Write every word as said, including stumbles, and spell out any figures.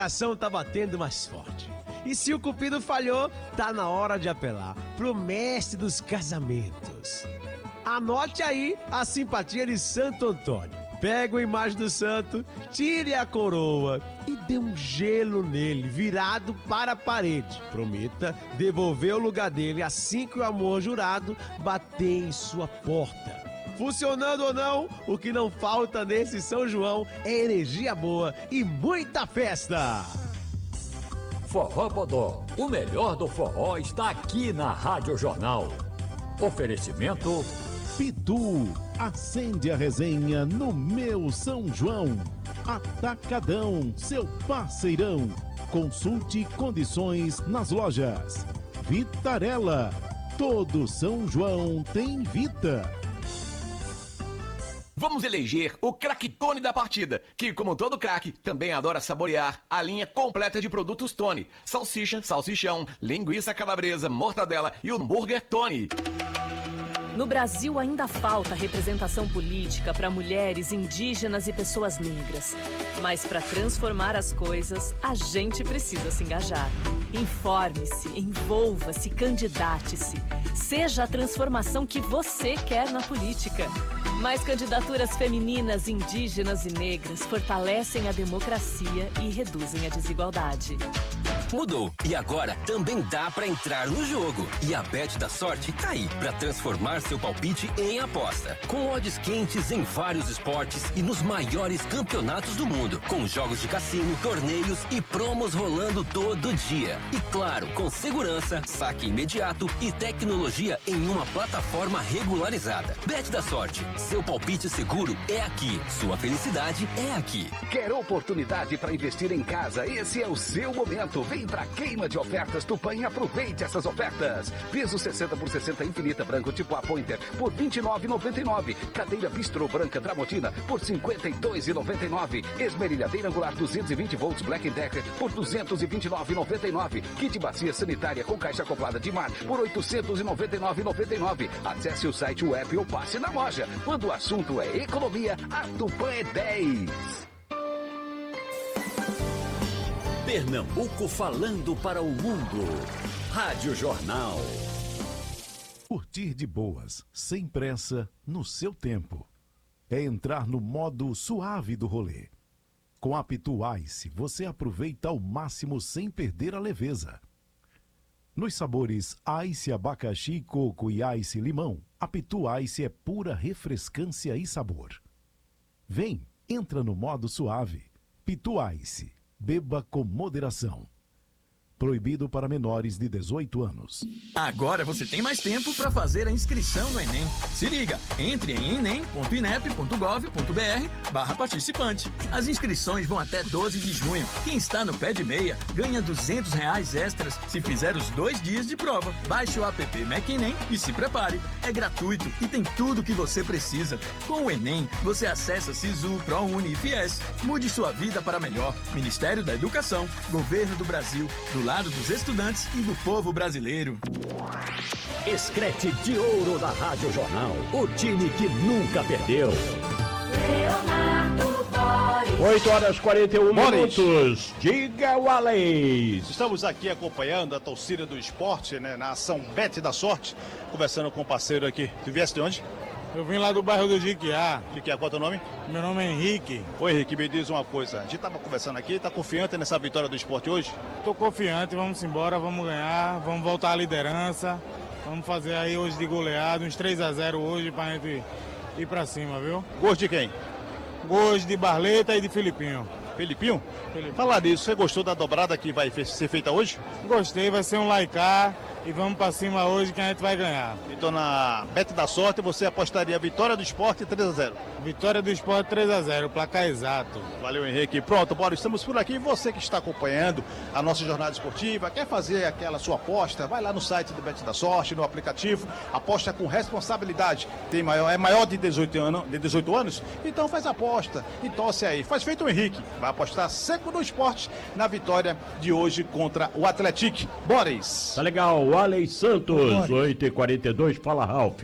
coração tá batendo mais forte. E se o cupido falhou, tá na hora de apelar pro mestre dos casamentos. Anote aí a simpatia de Santo Antônio. Pega a imagem do santo, tire a coroa e dê um gelo nele, virado para a parede. Prometa devolver o lugar dele assim que o amor jurado bater em sua porta. Funcionando ou não, o que não falta nesse São João é energia boa e muita festa! Forró Bodó, o melhor do forró está aqui na Rádio Jornal. Oferecimento Pitu, acende a resenha no meu São João. Atacadão, seu parceirão. Consulte condições nas lojas. Vitarella, todo São João tem Vita. Vamos eleger o craque-tone da partida, que, como todo craque, também adora saborear a linha completa de produtos Tony. Salsicha, salsichão, linguiça calabresa, mortadela e hambúrguer Tony. No Brasil ainda falta representação política para mulheres, indígenas e pessoas negras. Mas para transformar as coisas, a gente precisa se engajar. Informe-se, envolva-se, candidate-se. Seja a transformação que você quer na política. Mais candidaturas femininas, indígenas e negras fortalecem a democracia e reduzem a desigualdade. Mudou e agora também dá pra entrar no jogo. E a Bet da Sorte tá aí pra transformar seu palpite em aposta. Com odds quentes em vários esportes e nos maiores campeonatos do mundo. Com jogos de cassino, torneios e promos rolando todo dia. E claro, com segurança, saque imediato e tecnologia em uma plataforma regularizada. Bet da Sorte, seu palpite seguro é aqui. Sua felicidade é aqui. Quer oportunidade para investir em casa? Esse é o seu momento. Vem pra queima de ofertas Tupã e aproveite essas ofertas. Piso sessenta por sessenta infinita branco tipo A Pointer por vinte e nove reais e noventa e nove centavos. Cadeira bistrô branca Tramontina por cinquenta e dois reais e noventa e nove centavos. Esmerilhadeira angular duzentos e vinte volts Black Decker por duzentos e vinte e nove reais e noventa e nove centavos. Kit bacia sanitária com caixa acoplada de mar por oitocentos e noventa e nove reais e noventa e nove centavos. Acesse o site web ou passe na loja. Quando o assunto é economia, a Tupã é dez. Pernambuco falando para o mundo. Rádio Jornal. Curtir de boas, sem pressa, no seu tempo. É entrar no modo suave do rolê. Com a Pitu Ice, você aproveita ao máximo sem perder a leveza. Nos sabores Ice abacaxi, coco e Ice limão, a Pitu Ice é pura refrescância e sabor. Vem, entra no modo suave. Pitu Ice. Beba com moderação. Proibido para menores de dezoito anos. Agora você tem mais tempo para fazer a inscrição no Enem. Se liga, entre em enem ponto inep ponto gov ponto br barra participante. As inscrições vão até doze de junho. Quem está no pé de meia ganha duzentos reais extras se fizer os dois dias de prova. Baixe o app Mac Enem e se prepare. É gratuito e tem tudo o que você precisa. Com o Enem, você acessa Sisu, ProUni e Fies. Mude sua vida para melhor. Ministério da Educação, Governo do Brasil, do lado dos estudantes e do povo brasileiro. Escrete de ouro da Rádio Jornal. O time que nunca perdeu. oito horas e quarenta e um Boris. minutos. Diga, Wallace. Estamos aqui acompanhando a torcida do esporte, né, na ação Bet da Sorte, conversando com o parceiro aqui. Tu vieste de onde? Eu vim lá do bairro do Jiquiá. Jiquiá, qual é o teu nome? Meu nome é Henrique. Ô Henrique, me diz uma coisa. A gente estava conversando aqui, tá confiante nessa vitória do esporte hoje? Tô confiante, vamos embora, vamos ganhar, vamos voltar à liderança. Vamos fazer aí hoje de goleada, uns três a zero hoje pra gente ir pra cima, viu? Gols de quem? Gols de Barleta e de Filipinho. Filipinho? Filipinho. Falar disso, você gostou da dobrada que vai ser feita hoje? Gostei, vai ser um laicar e vamos pra cima hoje que a gente vai ganhar. Então na Bet da Sorte você apostaria a vitória do esporte três a zero. Vitória do esporte três a zero, placar exato. Valeu, Henrique. Pronto, bora, estamos por aqui. Você que está acompanhando a nossa jornada esportiva, quer fazer aquela sua aposta, vai lá no site do Bet da Sorte, no aplicativo, aposta com responsabilidade. Tem maior, é maior de dezoito anos, de dezoito anos? Então faz a aposta e torce aí. Faz feito o Henrique, vai apostar seco no esporte na vitória de hoje contra o Atlético. Boris. Tá legal, Wallace Santos, oito e quarenta e dois, fala Ralf.